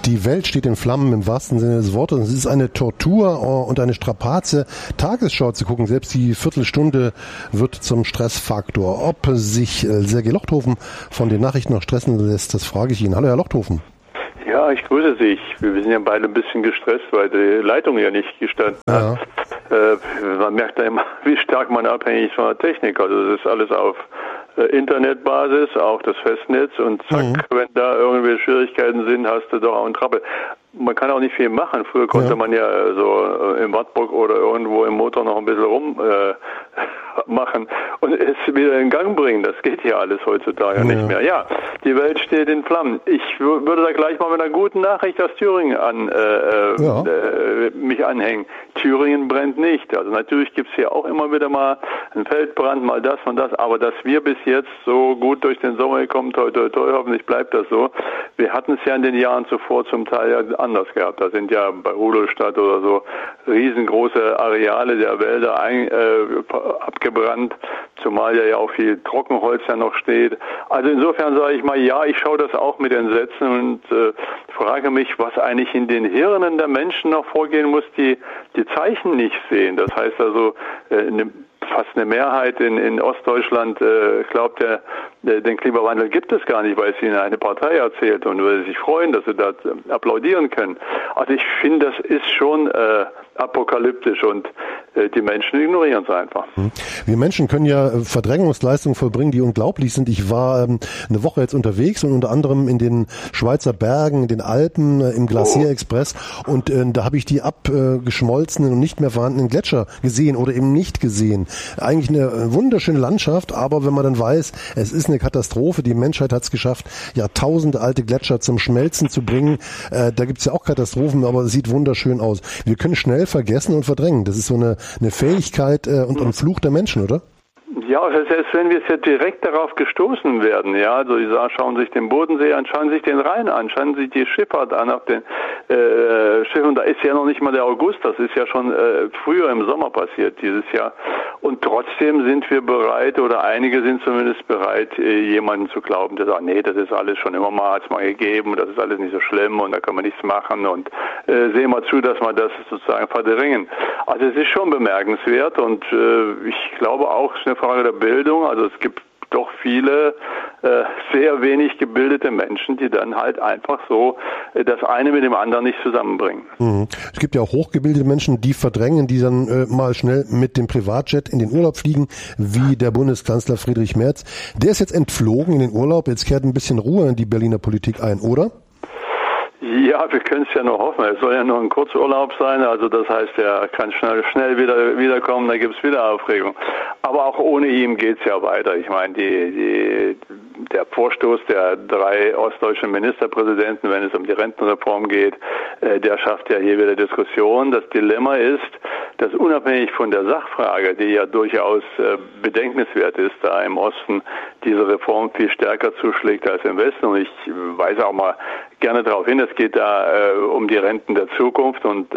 Die Welt steht in Flammen im wahrsten Sinne des Wortes. Es ist eine Tortur und eine Strapaze, Tagesschau zu gucken. Selbst die Viertelstunde wird zum Stressfaktor. Ob sich Sergej Lochthofen von den Nachrichten noch stressen lässt, das frage ich ihn. Hallo, Herr Lochthofen. Ja, ich grüße Sie. Wir sind ja beide ein bisschen gestresst, weil die Leitung ja nicht gestanden hat. Man merkt da immer, wie stark man abhängig ist von der Technik. Also das ist alles auf Internetbasis, auch das Festnetz, und zack, wenn da irgendwelche Schwierigkeiten sind, hast du doch auch einen Trouble. Man kann auch nicht viel machen. Früher konnte man ja so im Wartburg oder irgendwo im Motor noch ein bisschen rummachen und es wieder in Gang bringen. Das geht ja alles heutzutage nicht mehr. Ja, die Welt steht in Flammen. Ich würde da gleich mal mit einer guten Nachricht aus Thüringen mich anhängen. Thüringen brennt nicht. Also natürlich gibt es hier auch immer wieder mal einen Feldbrand, mal das und das, aber dass wir bis jetzt so gut durch den Sommer gekommen, toi, toi, toi, hoffentlich bleibt das so. Wir hatten es ja in den Jahren zuvor zum Teil ja anders gehabt. Da sind ja bei Rudolstadt oder so riesengroße Areale der Wälder abgebrannt, zumal ja auch viel Trockenholz ja noch steht. Also insofern sage ich mal, ja, ich schaue das auch mit Entsetzen und frage mich, was eigentlich in den Hirnen der Menschen noch vorgehen muss, die Zeichen nicht sehen. Das heißt also, fast eine Mehrheit in Ostdeutschland glaubt, den Klimawandel gibt es gar nicht, weil es ihnen eine Partei erzählt und weil sie sich freuen, dass sie das applaudieren können. Also ich finde, das ist schon apokalyptisch und die Menschen ignorieren es einfach. Wir Menschen können ja Verdrängungsleistungen vollbringen, die unglaublich sind. Ich war eine Woche jetzt unterwegs und unter anderem in den Schweizer Bergen, in den Alpen, im Glacier Express, und da habe ich die abgeschmolzenen und nicht mehr vorhandenen Gletscher gesehen oder eben nicht gesehen. Eigentlich eine wunderschöne Landschaft, aber wenn man dann weiß, es ist eine Katastrophe, die Menschheit hat es geschafft, Jahrtausende alte Gletscher zum Schmelzen zu bringen, da gibt es ja auch Katastrophen, aber es sieht wunderschön aus. Wir können schnell vergessen und verdrängen. Das ist so eine Fähigkeit und ein Fluch der Menschen, oder? Ja, also selbst wenn wir jetzt direkt darauf gestoßen werden, ja, also die schauen sich den Bodensee an, schauen sich den Rhein an, schauen sich die Schifffahrt an auf den Schiffen, da ist ja noch nicht mal der August, das ist ja schon früher im Sommer passiert dieses Jahr, und trotzdem sind wir bereit, oder einige sind zumindest bereit, jemanden zu glauben, der sagt, nee, das ist alles schon immer mal, hat's mal gegeben, das ist alles nicht so schlimm und da kann man nichts machen und sehen wir zu, dass wir das sozusagen verdrängen. Also es ist schon bemerkenswert und ich glaube auch, es ist eine Frage der Bildung, also es gibt doch viele sehr wenig gebildete Menschen, die dann halt einfach so das eine mit dem anderen nicht zusammenbringen. Es gibt ja auch hochgebildete Menschen, die verdrängen, die dann mal schnell mit dem Privatjet in den Urlaub fliegen, wie der Bundeskanzler Friedrich Merz. Der ist jetzt entflogen in den Urlaub, jetzt kehrt ein bisschen Ruhe in die Berliner Politik ein, oder? Ja, wir können es ja nur hoffen. Es soll ja nur ein Kurzurlaub sein, also das heißt, er kann schnell wiederkommen, da gibt es wieder Aufregung. Aber auch ohne ihn geht's ja weiter. Ich meine, der Vorstoß der 3 ostdeutschen Ministerpräsidenten, wenn es um die Rentenreform geht, der schafft ja hier wieder Diskussion. Das Dilemma ist, dass unabhängig von der Sachfrage, die ja durchaus bedenkenswert ist, da im Osten diese Reform viel stärker zuschlägt als im Westen. Und ich weise auch mal gerne darauf hin, es geht da um die Renten der Zukunft und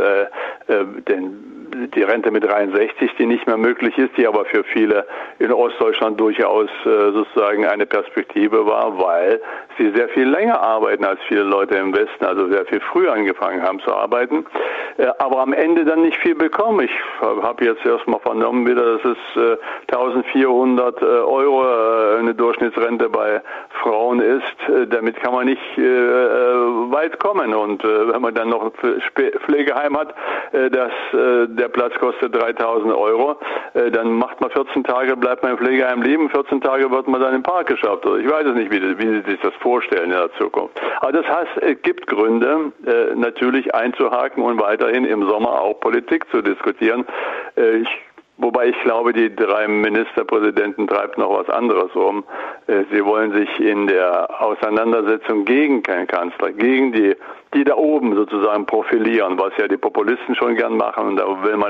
die Rente mit 63, die nicht mehr möglich ist, die aber für viele in Ostdeutschland durchaus sozusagen eine Perspektive war, weil sie sehr viel länger arbeiten als viele Leute im Westen, also sehr viel früher angefangen haben zu arbeiten, aber am Ende dann nicht viel bekommen. Ich habe jetzt erstmal vernommen wieder, dass es 1400 Euro eine Durchschnittsrente bei Frauen ist. Damit kann man nicht weit kommen. Und wenn man dann noch ein Pflegeheim hat, der Platz kostet 3000 Euro, dann macht man 14 Tage, bleibt man im Pflegeheim liegen, 14 Tage wird man dann im Park geschafft. Also ich weiß es nicht, wie Sie sich das vorstellen in der Zukunft. Aber das heißt, es gibt Gründe, natürlich einzuhaken und weiterhin im Sommer auch Politik zu diskutieren. Wobei ich glaube, die 3 Ministerpräsidenten treibt noch was anderes um. Sie wollen sich in der Auseinandersetzung gegen keinen Kanzler, gegen die da oben sozusagen profilieren, was ja die Populisten schon gern machen. Und da will man auch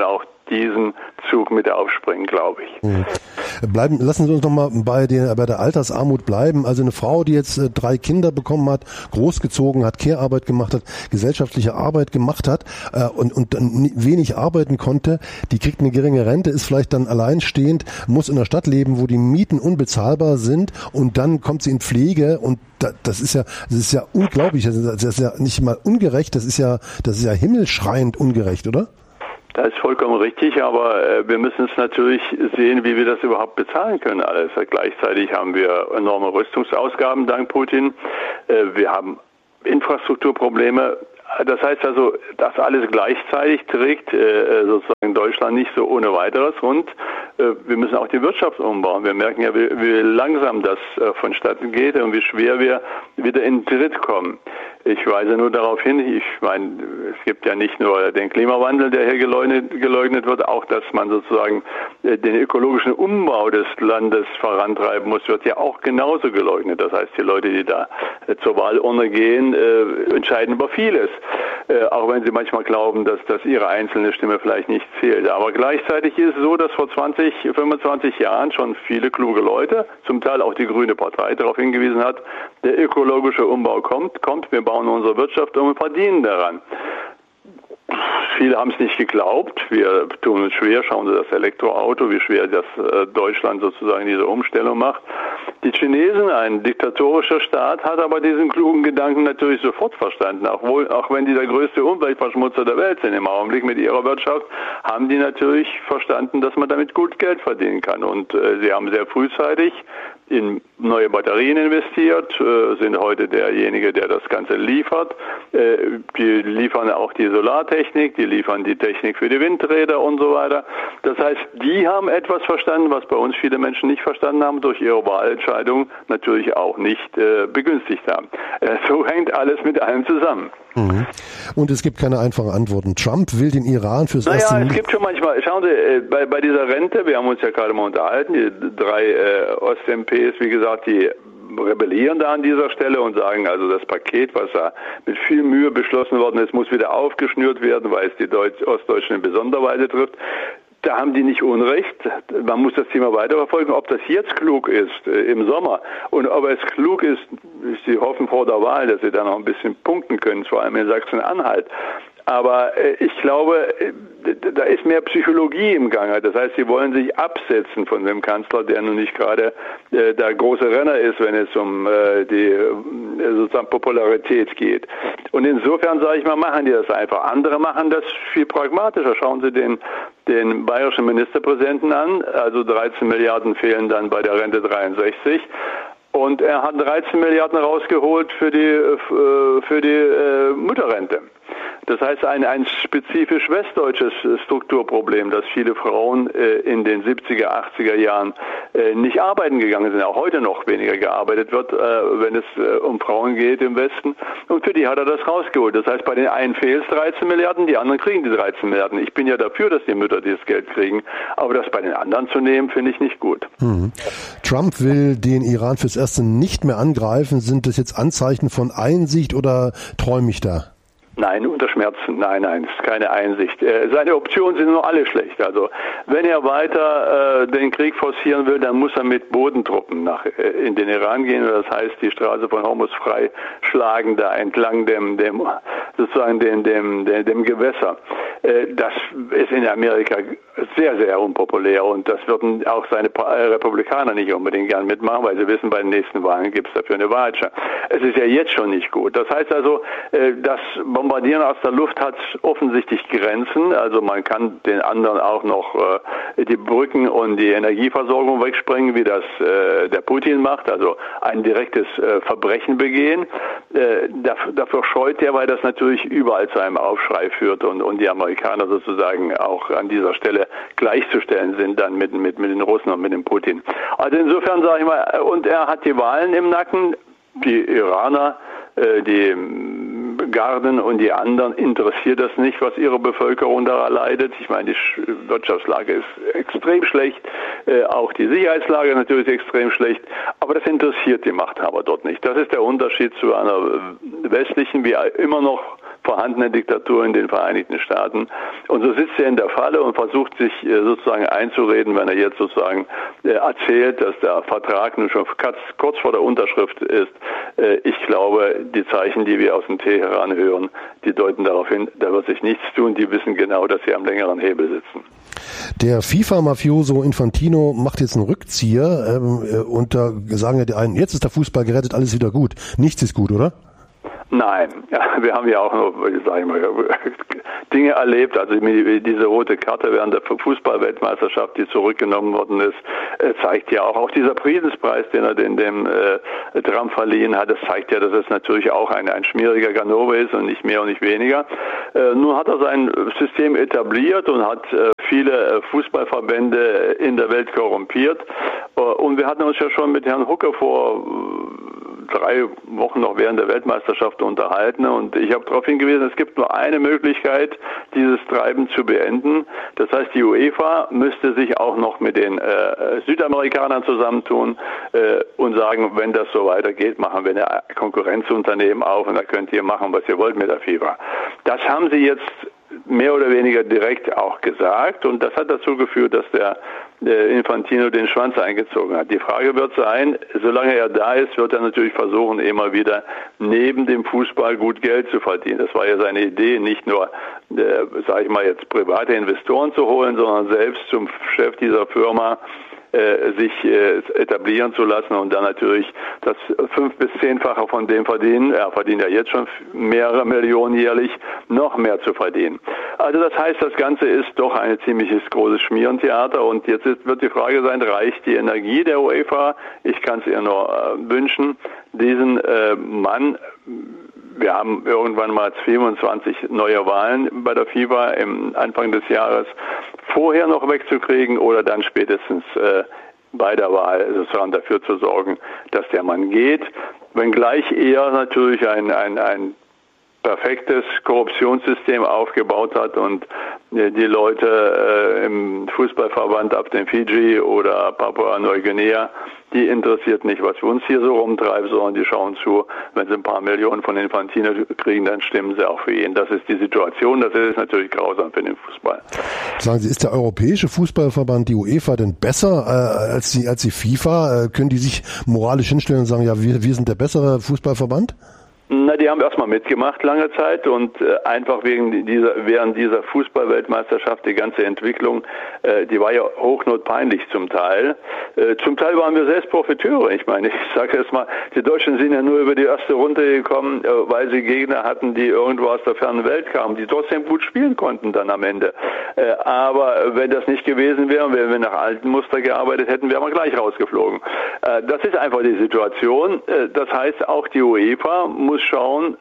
diesen Zug mit aufspringen, glaube ich. Lassen Sie uns noch mal bei der Altersarmut bleiben. Also eine Frau, die jetzt 3 Kinder bekommen hat, großgezogen hat, Care-Arbeit gemacht hat, gesellschaftliche Arbeit gemacht hat und dann wenig arbeiten konnte, die kriegt eine geringe Rente, ist vielleicht dann alleinstehend, muss in einer Stadt leben, wo die Mieten unbezahlbar sind und dann kommt sie in Pflege und das ist ja unglaublich, das ist ja nicht mal ungerecht, das ist ja himmelschreiend ungerecht, oder? Das ist vollkommen richtig, aber wir müssen es natürlich sehen, wie wir das überhaupt bezahlen können alles. Gleichzeitig haben wir enorme Rüstungsausgaben dank Putin. Wir haben Infrastrukturprobleme. Das heißt also, das alles gleichzeitig trägt sozusagen Deutschland nicht so ohne weiteres und wir müssen auch die Wirtschaft umbauen. Wir merken ja, wie langsam das vonstatten geht und wie schwer wir wieder in den Tritt kommen. Ich weise nur darauf hin, ich meine, es gibt ja nicht nur den Klimawandel, der hier geleugnet wird, auch dass man sozusagen den ökologischen Umbau des Landes vorantreiben muss, wird ja auch genauso geleugnet. Das heißt, die Leute, die da zur Wahlurne gehen, entscheiden über vieles. Auch wenn sie manchmal glauben, dass ihre einzelne Stimme vielleicht nicht zählt. Aber gleichzeitig ist es so, dass vor 20, 25 Jahren schon viele kluge Leute, zum Teil auch die Grüne Partei, darauf hingewiesen hat, der ökologische Umbau kommt, wir bauen unsere Wirtschaft um und verdienen daran. Viele haben es nicht geglaubt. Wir tun uns schwer. Schauen Sie das Elektroauto, wie schwer das Deutschland sozusagen diese Umstellung macht. Die Chinesen, ein diktatorischer Staat, hat aber diesen klugen Gedanken natürlich sofort verstanden. Auch wenn die der größte Umweltverschmutzer der Welt sind im Augenblick mit ihrer Wirtschaft, haben die natürlich verstanden, dass man damit gut Geld verdienen kann. Und sie haben sehr frühzeitig in neue Batterien investiert, sind heute derjenige, der das Ganze liefert. Die liefern auch die Solartechnik, die liefern die Technik für die Windräder und so weiter. Das heißt, die haben etwas verstanden, was bei uns viele Menschen nicht verstanden haben, durch ihre Wahlentscheidung natürlich auch nicht begünstigt haben. So hängt alles mit allem zusammen. Mhm. Und es gibt keine einfachen Antworten. Trump will den Iran fürs erste... Naja, es gibt schon manchmal, schauen Sie, bei dieser Rente, wir haben uns ja gerade mal unterhalten, die 3 Ost-MPs, wie gesagt, die rebellieren da an dieser Stelle und sagen, also das Paket, was da mit viel Mühe beschlossen worden ist, muss wieder aufgeschnürt werden, weil es die Ostdeutschen in besonderer Weise trifft. Da haben die nicht Unrecht. Man muss das Thema weiterverfolgen. Ob das jetzt klug ist im Sommer und ob es klug ist, sie hoffen vor der Wahl, dass sie da noch ein bisschen punkten können, vor allem in Sachsen-Anhalt. Aber ich glaube, da ist mehr Psychologie im Gange. Das heißt, sie wollen sich absetzen von dem Kanzler, der nun nicht gerade der große Renner ist, wenn es um die sozusagen Popularität geht. Und insofern, sage ich mal, machen die das einfach. Andere machen das viel pragmatischer. Schauen Sie den bayerischen Ministerpräsidenten an. Also 13 Milliarden fehlen dann bei der Rente 63. Und er hat 13 Milliarden rausgeholt für die Mutterrente. Das heißt, ein spezifisch westdeutsches Strukturproblem, dass viele Frauen in den 70er, 80er Jahren nicht arbeiten gegangen sind, auch heute noch weniger gearbeitet wird, wenn es um Frauen geht im Westen. Und für die hat er das rausgeholt. Das heißt, bei den einen fehlt es 13 Milliarden, die anderen kriegen die 13 Milliarden. Ich bin ja dafür, dass die Mütter dieses Geld kriegen, aber das bei den anderen zu nehmen, finde ich nicht gut. Mhm. Trump will den Iran fürs Erste nicht mehr angreifen. Sind das jetzt Anzeichen von Einsicht oder träume ich da? Nein, unter Schmerzen. Nein, es ist keine Einsicht. Seine Optionen sind nur alle schlecht. Also wenn er weiter den Krieg forcieren will, dann muss er mit Bodentruppen in den Iran gehen. Das heißt, die Straße von Hormuz freischlagen, da entlang dem Gewässer. Das ist in Amerika sehr, sehr unpopulär und das würden auch seine Republikaner nicht unbedingt gern mitmachen, weil sie wissen, bei den nächsten Wahlen gibt es dafür eine Wahlsche. Es ist ja jetzt schon nicht gut. Das heißt also, das Bombardieren aus der Luft hat offensichtlich Grenzen. Also man kann den anderen auch noch die Brücken und die Energieversorgung wegsprengen, wie das der Putin macht, also ein direktes Verbrechen begehen. Dafür scheut er, weil das natürlich überall zu einem Aufschrei führt und die Amerikaner sozusagen auch an dieser Stelle gleichzustellen sind dann mit den Russen und mit dem Putin. Also insofern sage ich mal, und er hat die Wahlen im Nacken, die Iraner, die Garden und die anderen interessiert das nicht, was ihre Bevölkerung da leidet. Ich meine, die Wirtschaftslage ist extrem schlecht, auch die Sicherheitslage natürlich extrem schlecht, aber das interessiert die Machthaber dort nicht. Das ist der Unterschied zu einer westlichen, wie immer noch vorhandene Diktatur in den Vereinigten Staaten. Und so sitzt er in der Falle und versucht sich sozusagen einzureden, wenn er jetzt sozusagen erzählt, dass der Vertrag nun schon kurz vor der Unterschrift ist. Ich glaube, die Zeichen, die wir aus dem Teheran hören, die deuten darauf hin, da wird sich nichts tun. Die wissen genau, dass sie am längeren Hebel sitzen. Der FIFA-Mafioso Infantino macht jetzt einen Rückzieher und da sagen ja die einen, jetzt ist der Fußball gerettet, alles wieder gut. Nichts ist gut, oder? Nein, ja, wir haben ja auch noch, sag ich mal, Dinge erlebt, also diese rote Karte während der Fußball-Weltmeisterschaft, die zurückgenommen worden ist, zeigt ja auch dieser Friedenspreis, den er dem Trump verliehen hat, das zeigt ja, dass es natürlich auch ein schmieriger Ganove ist und nicht mehr und nicht weniger. Nun hat er sein System etabliert und hat viele Fußballverbände in der Welt korrumpiert und wir hatten uns ja schon mit Herrn Hucke vor 3 Wochen noch während der Weltmeisterschaft unterhalten und ich habe darauf hingewiesen, es gibt nur eine Möglichkeit, dieses Treiben zu beenden. Das heißt, die UEFA müsste sich auch noch mit den Südamerikanern zusammentun und sagen, wenn das so weitergeht, machen wir eine Konkurrenzunternehmen auf und da könnt ihr machen, was ihr wollt mit der FIFA. Das haben sie jetzt mehr oder weniger direkt auch gesagt und das hat dazu geführt, dass der Infantino den Schwanz eingezogen hat. Die Frage wird sein, solange er da ist, wird er natürlich versuchen, immer wieder neben dem Fußball gut Geld zu verdienen. Das war ja seine Idee, nicht nur, sage ich mal jetzt, private Investoren zu holen, sondern selbst zum Chef dieser Firma sich etablieren zu lassen und dann natürlich das 5- bis 10-fache von dem verdienen. Er verdient ja jetzt schon mehrere Millionen jährlich, noch mehr zu verdienen. Also das heißt, das Ganze ist doch ein ziemliches großes Schmierentheater und jetzt wird die Frage sein, reicht die Energie der UEFA? Ich kann es ihr nur wünschen, diesen Mann. Wir haben irgendwann mal 25 neue Wahlen bei der FIFA im Anfang des Jahres vorher noch wegzukriegen oder dann spätestens bei der Wahl sozusagen dafür zu sorgen, dass der Mann geht. Wenngleich er natürlich ein perfektes Korruptionssystem aufgebaut hat und die Leute im Fußballverband ab den Fiji oder Papua-Neuguinea, die interessiert nicht, was wir uns hier so rumtreiben, sondern die schauen zu, wenn sie ein paar Millionen von Infantino kriegen, dann stimmen sie auch für ihn. Das ist die Situation, das ist natürlich grausam für den Fußball. Sagen Sie, ist der Europäische Fußballverband, die UEFA, denn besser als die FIFA? Können die sich moralisch hinstellen und sagen, ja, wir sind der bessere Fußballverband? Na, die haben erstmal mitgemacht lange Zeit und einfach während dieser Fußball-Weltmeisterschaft die ganze Entwicklung, die war ja hochnotpeinlich zum Teil. Zum Teil waren wir selbst Profiteure. Ich meine, ich sage jetzt mal, die Deutschen sind ja nur über die erste Runde gekommen, weil sie Gegner hatten, die irgendwo aus der fernen Welt kamen, die trotzdem gut spielen konnten dann am Ende. Aber wenn das nicht gewesen wäre, wenn wir nach alten Muster gearbeitet hätten, wären wir gleich rausgeflogen. Das ist einfach die Situation. Das heißt, auch die UEFA muss schauen,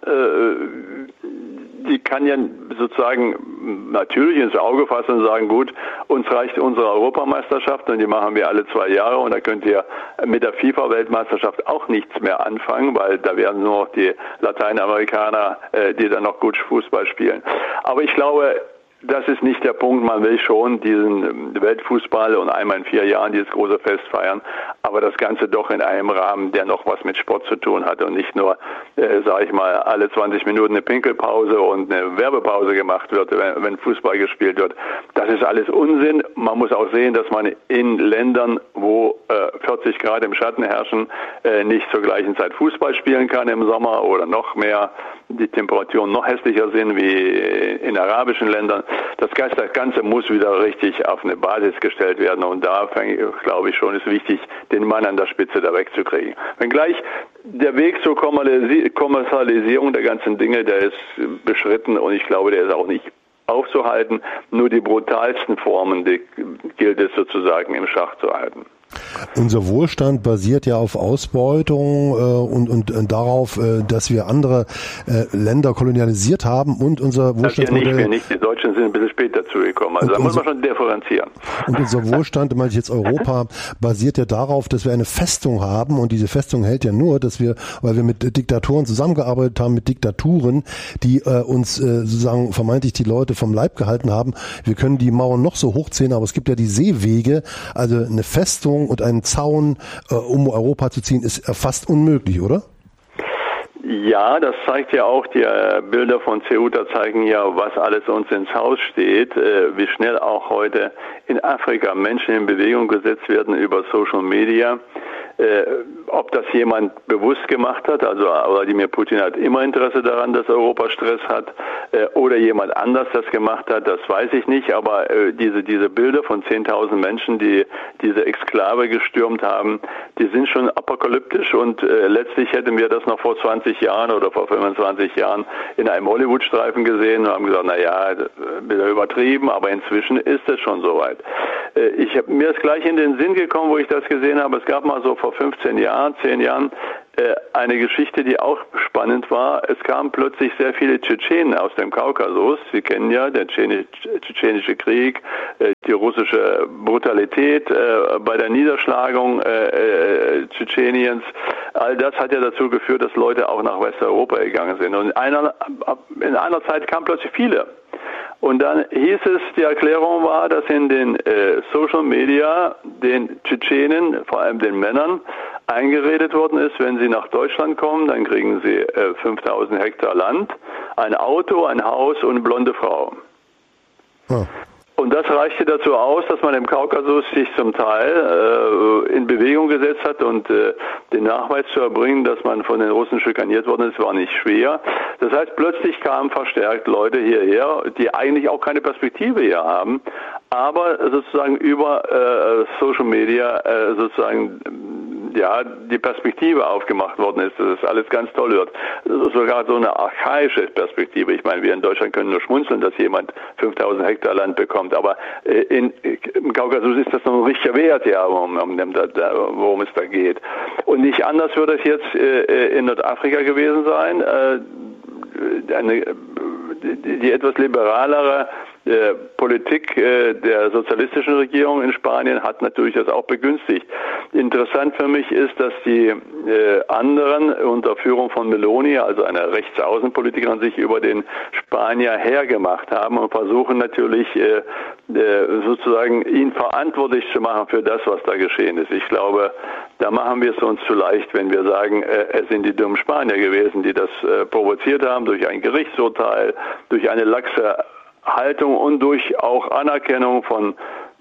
die kann ja sozusagen natürlich ins Auge fassen und sagen, gut, uns reicht unsere Europameisterschaft und die machen wir alle 2 Jahre und da könnt ihr mit der FIFA-Weltmeisterschaft auch nichts mehr anfangen, weil da werden nur noch die Lateinamerikaner, die dann noch gut Fußball spielen. Aber ich glaube, das ist nicht der Punkt. Man will schon diesen Weltfußball und einmal in 4 Jahren dieses große Fest feiern, aber das Ganze doch in einem Rahmen, der noch was mit Sport zu tun hat und nicht nur, sage ich mal, alle 20 Minuten eine Pinkelpause und eine Werbepause gemacht wird, wenn Fußball gespielt wird. Das ist alles Unsinn. Man muss auch sehen, dass man in Ländern, wo 40 Grad im Schatten herrschen, nicht zur gleichen Zeit Fußball spielen kann im Sommer oder noch mehr die Temperaturen noch hässlicher sind wie in arabischen Ländern. Das Ganze muss wieder richtig auf eine Basis gestellt werden und da glaube ich schon, ist wichtig, den Mann an der Spitze da wegzukriegen. Wenngleich der Weg zur Kommerzialisierung der ganzen Dinge, der ist beschritten und ich glaube, der ist auch nicht aufzuhalten. Nur die brutalsten Formen, die gilt es sozusagen im Schach zu halten. Unser Wohlstand basiert ja auf Ausbeutung und darauf, dass wir andere Länder kolonialisiert haben und unser Wohlstandsmodell... Wir nicht. Die Deutschen sind ein bisschen später dazugekommen. Also da muss man schon differenzieren. Und unser Wohlstand, meine ich jetzt Europa, basiert ja darauf, dass wir eine Festung haben und diese Festung hält ja nur, weil wir mit Diktatoren zusammengearbeitet haben, mit Diktaturen, die uns sozusagen vermeintlich die Leute vom Leib gehalten haben. Wir können die Mauern noch so hochziehen, aber es gibt ja die Seewege, also eine Festung und einen Zaun, um Europa zu ziehen, ist fast unmöglich, oder? Ja, das zeigt ja auch, die Bilder von Ceuta zeigen ja, was alles uns ins Haus steht, wie schnell auch heute in Afrika Menschen in Bewegung gesetzt werden über Social Media. Ob das jemand bewusst gemacht hat, also Wladimir Putin hat immer Interesse daran, dass Europa Stress hat, oder jemand anders das gemacht hat, das weiß ich nicht, aber diese Bilder von 10.000 Menschen, die diese Exklave gestürmt haben, die sind schon apokalyptisch und letztlich hätten wir das noch vor 20 Jahren oder vor 25 Jahren in einem Hollywood-Streifen gesehen und haben gesagt, naja, wieder übertrieben, aber inzwischen ist es schon soweit. Mir ist gleich in den Sinn gekommen, wo ich das gesehen habe, es gab mal so vor 10 Jahren, eine Geschichte, die auch spannend war. Es kamen plötzlich sehr viele Tschetschenen aus dem Kaukasus. Sie kennen ja den tschetschenische Krieg, die russische Brutalität bei der Niederschlagung Tschetscheniens. All das hat ja dazu geführt, dass Leute auch nach Westeuropa gegangen sind. Und in einer Zeit kamen plötzlich viele. Und dann hieß es, die Erklärung war, dass in den Social Media den Tschetschenen, vor allem den Männern, eingeredet worden ist, wenn sie nach Deutschland kommen, dann kriegen sie 5.000 Hektar Land, ein Auto, ein Haus und eine blonde Frau. Oh. Und das reichte dazu aus, dass man im Kaukasus sich zum Teil in Bewegung gesetzt hat und den Nachweis zu erbringen, dass man von den Russen schikaniert worden ist, war nicht schwer. Das heißt, plötzlich kamen verstärkt Leute hierher, die eigentlich auch keine Perspektive hier haben, aber sozusagen über Social Media die Perspektive aufgemacht worden ist, dass es alles ganz toll wird. Das ist sogar so eine archaische Perspektive. Ich meine, wir in Deutschland können nur schmunzeln, dass jemand 5.000 Hektar Land bekommt, aber im Kaukasus ist das noch ein richtiger Wert, ja, worum es da geht. Und nicht anders wird es jetzt in Nordafrika gewesen sein. Die etwas liberalere Politik der sozialistischen Regierung in Spanien hat natürlich das auch begünstigt. Interessant für mich ist, dass die anderen unter Führung von Meloni, also einer Rechtsaußenpolitikerin, sich über den Spanier hergemacht haben und versuchen natürlich sozusagen ihn verantwortlich zu machen für das, was da geschehen ist. Ich glaube, da machen wir es uns zu leicht, wenn wir sagen, es sind die dummen Spanier gewesen, die das provoziert haben durch ein Gerichtsurteil, durch eine laxe Haltung und durch auch Anerkennung von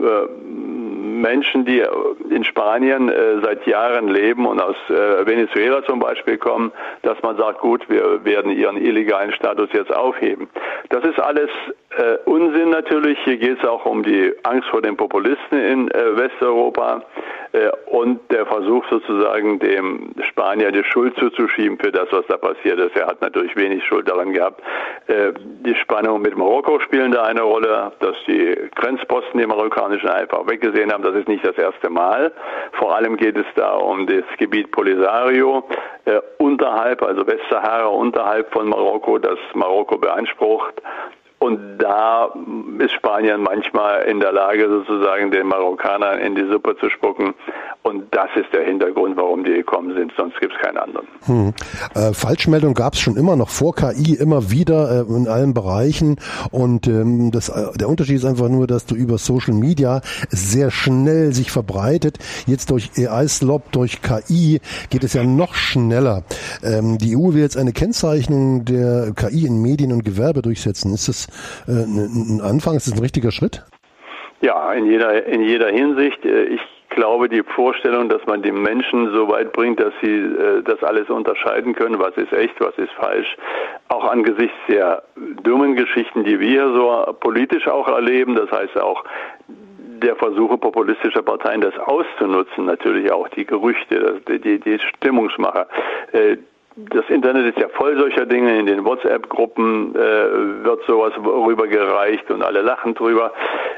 Menschen, die in Spanien seit Jahren leben und aus Venezuela zum Beispiel kommen, dass man sagt, gut, wir werden ihren illegalen Status jetzt aufheben. Das ist alles Unsinn natürlich. Hier geht es auch um die Angst vor den Populisten in Westeuropa und der Versuch sozusagen dem Spanier die Schuld zuzuschieben für das, was da passiert ist. Er hat natürlich wenig Schuld daran gehabt. Die Spannungen mit Marokko spielen da eine Rolle, dass die Grenzposten, die marokkanischen, einfach weggesehen haben. Das ist nicht das erste Mal. Vor allem geht es da um das Gebiet Polisario unterhalb, also Westsahara unterhalb von Marokko, das Marokko beansprucht. Und da ist Spanien manchmal in der Lage, sozusagen den Marokkanern in die Suppe zu spucken. Und das ist der Hintergrund, warum die gekommen sind. Sonst gibt es keinen anderen. Falschmeldung gab es schon immer, noch vor KI, immer wieder in allen Bereichen. Und der Unterschied ist einfach nur, dass du über Social Media sehr schnell sich verbreitet. Jetzt durch AI-Slop, durch KI geht es ja noch schneller. Die EU will jetzt eine Kennzeichnung der KI in Medien und Gewerbe durchsetzen. Ist das ein Anfang? Ist das ein richtiger Schritt? Ja, in jeder Hinsicht. Ich glaube, die Vorstellung, dass man die Menschen so weit bringt, dass sie das alles unterscheiden können, was ist echt, was ist falsch, auch angesichts der dummen Geschichten, die wir so politisch auch erleben, das heißt auch der Versuche populistischer Parteien, das auszunutzen, natürlich auch die Gerüchte, die Stimmungsmacher. Das Internet ist ja voll solcher Dinge. In den WhatsApp-Gruppen wird sowas rübergereicht und alle lachen drüber.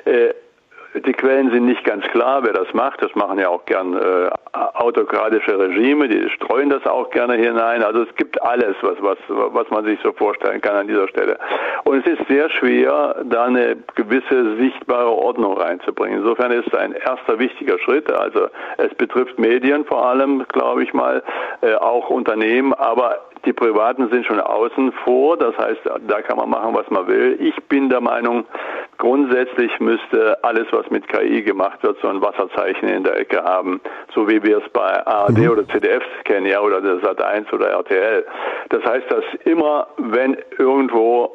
Die Quellen sind nicht ganz klar, wer das macht. Das machen ja auch gern autokratische Regime, die streuen das auch gerne hinein. Also es gibt alles, was man sich so vorstellen kann an dieser Stelle. Und es ist sehr schwer, da eine gewisse sichtbare Ordnung reinzubringen. Insofern ist es ein erster wichtiger Schritt. Also es betrifft Medien vor allem, glaube ich mal, auch Unternehmen, aber die Privaten sind schon außen vor, das heißt, da kann man machen, was man will. Ich bin der Meinung, grundsätzlich müsste alles, was mit KI gemacht wird, so ein Wasserzeichen in der Ecke haben, so wie wir es bei ARD oder ZDF kennen, ja, oder der Sat1 oder RTL. Das heißt, dass immer, wenn irgendwo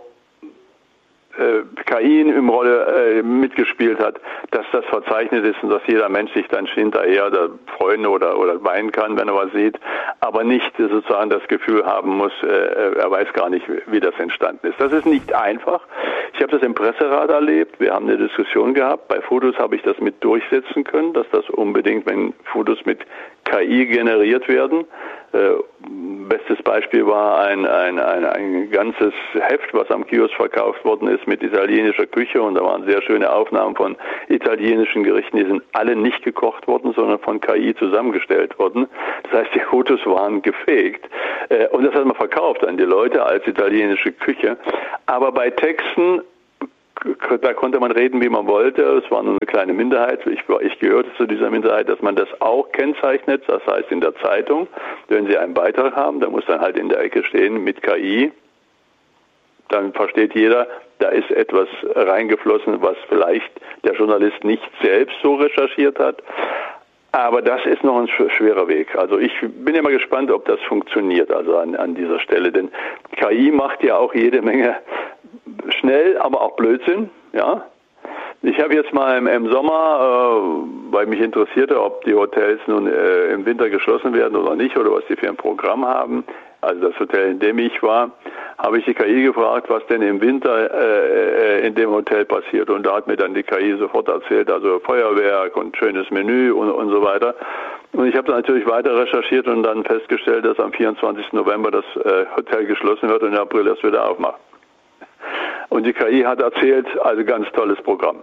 KI im Rolle mitgespielt hat, dass das verzeichnet ist und dass jeder Mensch sich dann hinterher freuen oder weinen kann, wenn er was sieht, aber nicht sozusagen das Gefühl haben muss, er weiß gar nicht, wie das entstanden ist. Das ist nicht einfach. Ich habe das im Presserat erlebt. Wir haben eine Diskussion gehabt. Bei Fotos habe ich das mit durchsetzen können, dass das unbedingt, wenn Fotos mit KI generiert werden. Bestes Beispiel war ein ganzes Heft, was am Kiosk verkauft worden ist mit italienischer Küche, und da waren sehr schöne Aufnahmen von italienischen Gerichten, die sind alle nicht gekocht worden, sondern von KI zusammengestellt worden. Das heißt, die Fotos waren gefaked und das hat man verkauft an die Leute als italienische Küche. Aber bei Texten, da konnte man reden, wie man wollte. Es war nur eine kleine Minderheit. Ich gehörte zu dieser Minderheit, dass man das auch kennzeichnet. Das heißt, in der Zeitung, wenn Sie einen Beitrag haben, da muss dann halt in der Ecke stehen mit KI. Dann versteht jeder, da ist etwas reingeflossen, was vielleicht der Journalist nicht selbst so recherchiert hat. Aber das ist noch ein schwerer Weg. Also ich bin immer gespannt, ob das funktioniert, also an dieser Stelle. Denn KI macht ja auch jede Menge schnell, aber auch Blödsinn, ja. Ich habe jetzt mal im Sommer, weil mich interessierte, ob die Hotels nun im Winter geschlossen werden oder nicht, oder was die für ein Programm haben, also das Hotel, in dem ich war, habe ich die KI gefragt, was denn im Winter in dem Hotel passiert. Und da hat mir dann die KI sofort erzählt, also Feuerwerk und schönes Menü und so weiter. Und ich habe dann natürlich weiter recherchiert und dann festgestellt, dass am 24. November das Hotel geschlossen wird und im April erst wieder aufmacht. Und die KI hat erzählt, also ganz tolles Programm.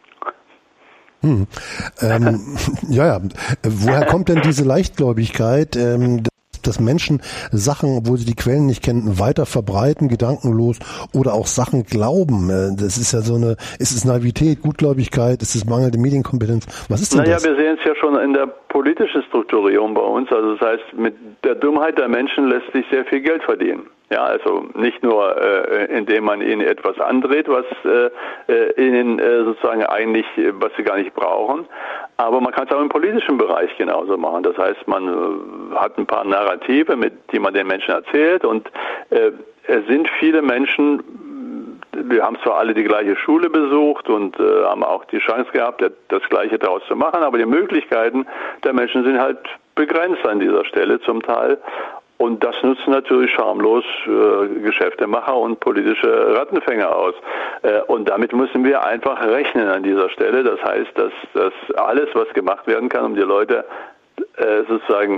Ja. Woher kommt denn diese Leichtgläubigkeit, dass Menschen Sachen, obwohl sie die Quellen nicht kennen, weiter verbreiten, gedankenlos, oder auch Sachen glauben? Das ist ja ist es Naivität, Gutgläubigkeit, ist es mangelnde Medienkompetenz? Was ist denn das? Wir sehen es ja schon in der politischen Strukturierung bei uns. Also das heißt, mit der Dummheit der Menschen lässt sich sehr viel Geld verdienen. Ja, also nicht nur, indem man ihnen etwas andreht, was ihnen sozusagen eigentlich, was sie gar nicht brauchen, aber man kann es auch im politischen Bereich genauso machen. Das heißt, man hat ein paar Narrative, die man den Menschen erzählt, und es sind viele Menschen, wir haben zwar alle die gleiche Schule besucht und haben auch die Chance gehabt, das Gleiche daraus zu machen, aber die Möglichkeiten der Menschen sind halt begrenzt an dieser Stelle zum Teil. Und das nutzen natürlich schamlos Geschäftemacher und politische Rattenfänger aus. Und damit müssen wir einfach rechnen an dieser Stelle. Das heißt, dass alles, was gemacht werden kann, um die Leute sozusagen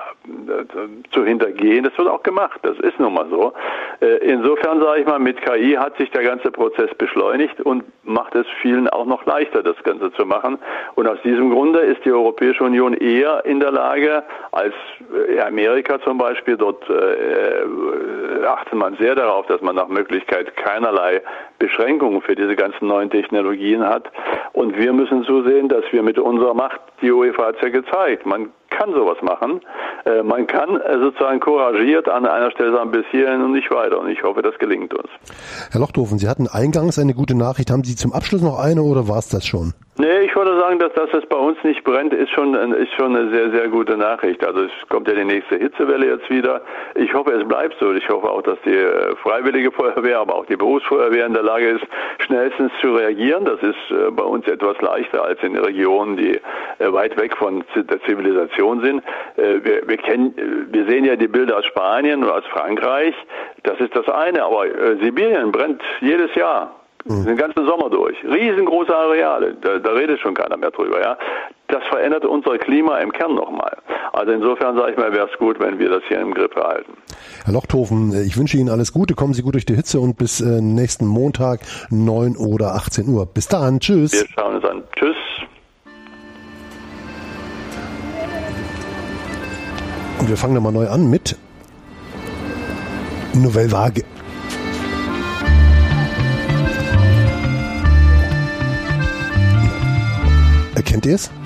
zu hintergehen, das wird auch gemacht. Das ist nun mal so. Insofern sage ich mal, mit KI hat sich der ganze Prozess beschleunigt und macht es vielen auch noch leichter, das Ganze zu machen. Und aus diesem Grunde ist die Europäische Union eher in der Lage als Amerika zum Beispiel. Dort achtet man sehr darauf, dass man nach Möglichkeit keinerlei Beschränkungen für diese ganzen neuen Technologien hat. Und wir müssen zusehen, dass wir mit unserer Macht, die UEFA hat es ja gezeigt, man kann sowas machen. Man kann sozusagen couragiert an einer Stelle sagen, bis hierhin und nicht weiter. Und ich hoffe, das gelingt uns. Herr Lochthofen, Sie hatten eingangs eine gute Nachricht. Haben Sie zum Abschluss noch eine, oder war es das schon? Nee, ich würde sagen, dass es bei uns nicht brennt, ist schon eine sehr, sehr gute Nachricht. Also es kommt ja die nächste Hitzewelle jetzt wieder. Ich hoffe, es bleibt so. Ich hoffe auch, dass die Freiwillige Feuerwehr, aber auch die Berufsfeuerwehr in der Lage ist, schnellstens zu reagieren. Das ist bei uns etwas leichter als in Regionen, die weit weg von der Zivilisation sind. Wir sehen ja die Bilder aus Spanien oder aus Frankreich. Das ist das eine, aber Sibirien brennt jedes Jahr. Den ganzen Sommer durch. Riesengroße Areale. Da redet schon keiner mehr drüber, ja. Das verändert unser Klima im Kern nochmal. Also insofern sage ich mal, wäre es gut, wenn wir das hier im Griff behalten. Herr Lochthofen, ich wünsche Ihnen alles Gute. Kommen Sie gut durch die Hitze und bis nächsten Montag, 9 oder 18 Uhr. Bis dann. Tschüss. Wir schauen uns an. Tschüss. Und wir fangen nochmal neu an mit Nouvelle Vague. Kennt ihr es?